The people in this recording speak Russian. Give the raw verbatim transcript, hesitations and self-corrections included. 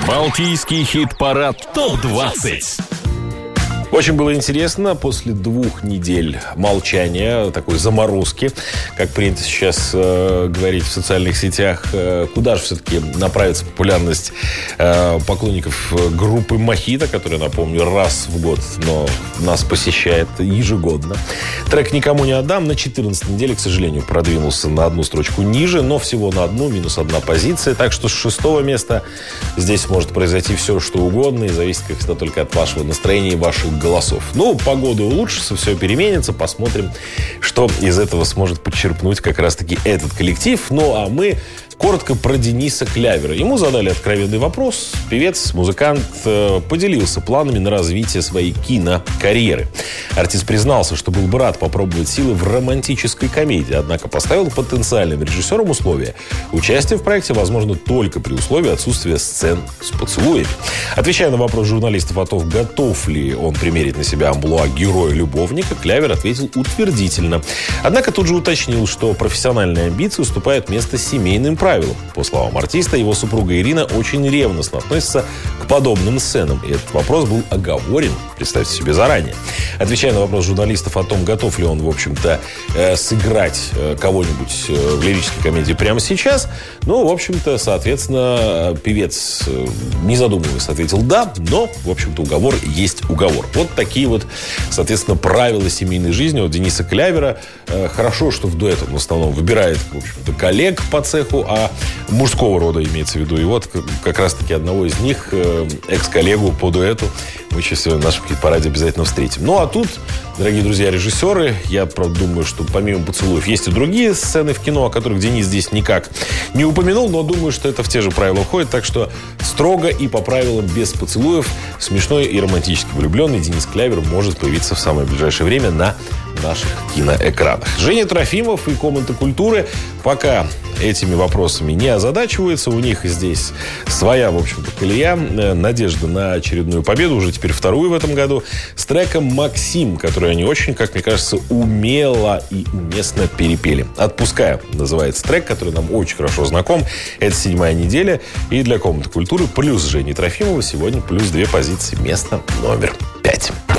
Балтийский хит-парад топ двадцать. Очень было интересно после двух недель молчания, такой заморозки, как принято сейчас э, говорить в социальных сетях, э, куда же все-таки направится популярность э, поклонников группы Мохито, которая, напомню, раз в год, но нас посещает ежегодно. Трек «Никому не отдам» на четырнадцатой неделе, к сожалению, продвинулся на одну строчку ниже, но всего на одну, минус одна позиция. Так что с шестого места здесь может произойти все, что угодно, и зависит, как всегда, только от вашего настроения и ваших голосов. Ну, погода улучшится, все переменится. Посмотрим, что из этого сможет подчерпнуть как раз-таки этот коллектив. Ну, а мы коротко про Дениса Клявера. Ему задали откровенный вопрос. Певец, музыкант э, поделился планами на развитие своей кинокарьеры. Артист признался, что был бы рад попробовать силы в романтической комедии, однако поставил потенциальным режиссерам условия. Участие в проекте возможно только при условии отсутствия сцен с поцелуями. Отвечая на вопрос журналистов о том, готов ли он примерить на себя амплуа героя-любовника, Клявер ответил утвердительно. Однако тут же уточнил, что профессиональные амбиции уступают место семейным правилам. По словам артиста, его супруга Ирина очень ревностно относится к подобным сценам. И этот вопрос был оговорен, представьте себе, заранее. Отвечая на вопрос журналистов о том, готов ли он, в общем-то, э, сыграть э, кого-нибудь э, в лирической комедии прямо сейчас, ну, в общем-то, соответственно, певец, э, не задумываясь, ответил «да», но, в общем-то, уговор есть уговор. Вот такие вот, соответственно, правила семейной жизни у Дениса Клявера. Э, хорошо, что в дуэт он в основном выбирает, в общем-то, коллег по цеху, а мужского рода имеется в виду. И вот как раз-таки одного из них, э, экс-коллегу по дуэту, мы сейчас сегодня в нашем хит-параде обязательно встретим. Ну, а тут, дорогие друзья, режиссеры, я, правда, думаю, что помимо поцелуев есть и другие сцены в кино, о которых Денис здесь никак не упомянул, но думаю, что это в те же правила входит. Так что строго и по правилам без поцелуев смешной и романтически влюбленный Денис Клявер может появиться в самое ближайшее время на наших киноэкранах. Женя Трофимов и Комната культуры пока этими вопросами не озадачиваются. У них здесь своя, в общем-то, колея. Надежда на очередную победу, уже теперь вторую в этом году, с треком «Максим», который они очень, как мне кажется, умело и уместно перепели. «Отпускаю» называется трек, который нам очень хорошо знаком. Это седьмая неделя. И для Комнаты культуры плюс Жени Трофимова сегодня плюс две позиции. Место номер пять.